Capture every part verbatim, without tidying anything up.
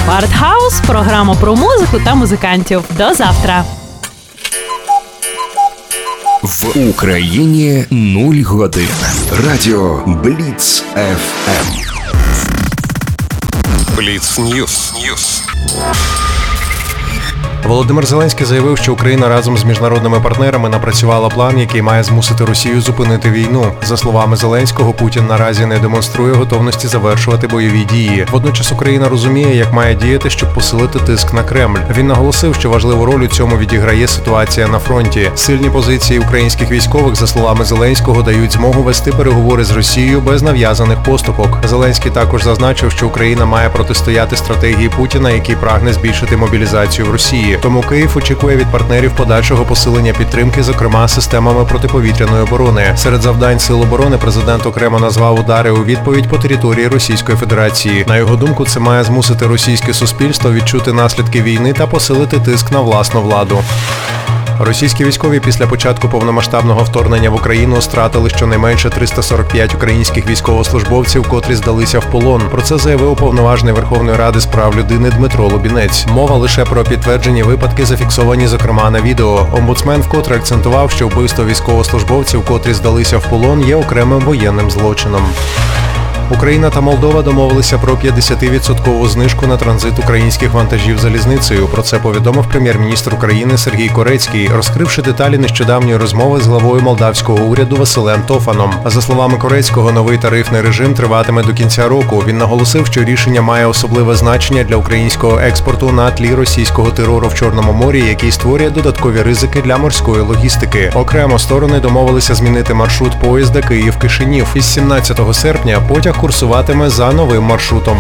Артхаус – програма про музику та музикантів. До завтра! В Україні нуль годин. Радіо Бліц еф ем. Бліц Ньюс. Ньюс. Володимир Зеленський заявив, що Україна разом з міжнародними партнерами напрацювала план, який має змусити Росію зупинити війну. За словами Зеленського, Путін наразі не демонструє готовності завершувати бойові дії. Водночас Україна розуміє, як має діяти, щоб посилити тиск на Кремль. Він наголосив, що важливу роль у цьому відіграє ситуація на фронті. Сильні позиції українських військових, за словами Зеленського, дають змогу вести переговори з Росією без нав'язаних поступок. Зеленський також зазначив, що Україна має протистояти стратегії Путіна, який прагне збільшити мобілізацію в Росії. Тому Київ очікує від партнерів подальшого посилення підтримки, зокрема системами протиповітряної оборони. Серед завдань Сил оборони президент окремо назвав удари у відповідь по території Російської Федерації. На його думку, це має змусити російське суспільство відчути наслідки війни та посилити тиск на власну владу. Російські військові після початку повномасштабного вторгнення в Україну стратили щонайменше триста сорок п'ять українських військовослужбовців, котрі здалися в полон. Про це заявив уповноважений Верховної Ради з прав людини Дмитро Лубінець. Мова лише про підтверджені випадки, зафіксовані зокрема на відео. Омбудсмен вкотре акцентував, що вбивство військовослужбовців, котрі здалися в полон, є окремим воєнним злочином. Україна та Молдова домовилися про п'ятдесятивідсоткову знижку на транзит українських вантажів залізницею. Про це повідомив прем'єр-міністр України Сергій Корецький, розкривши деталі нещодавньої розмови з главою молдавського уряду Василем Тофаном. За словами Корецького, новий тарифний режим триватиме до кінця року. Він наголосив, що рішення має особливе значення для українського експорту на тлі російського терору в Чорному морі, який створює додаткові ризики для морської логістики. Окремо сторони домовилися змінити маршрут поїзда Київ-Кишинів. Із сімнадцятого серпня потяг курсуватиме за новим маршрутом.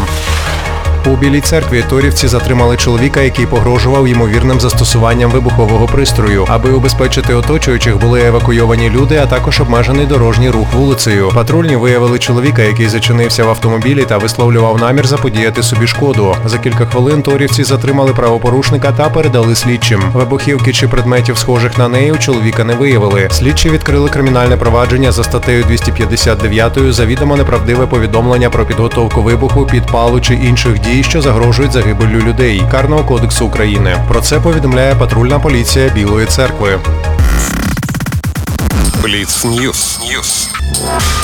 У Білій церкві торівці затримали чоловіка, який погрожував ймовірним застосуванням вибухового пристрою. Аби убезпечити оточуючих, були евакуйовані люди, а також обмежений дорожній рух вулицею. Патрульні виявили чоловіка, який зачинився в автомобілі та висловлював намір заподіяти собі шкоду. За кілька хвилин торівці затримали правопорушника та передали слідчим. Вибухівки чи предметів, схожих на неї, у чоловіка не виявили. Слідчі відкрили кримінальне провадження за статтею двісті п'ятдесят дев'ять завідомо неправдиве повідомлення про підготовку вибуху, підпалу чи інших дій, що загрожують загибеллю людей Карного кодексу України. Про це повідомляє патрульна поліція Білої церкви. Бліц Ньюс. Ньюс.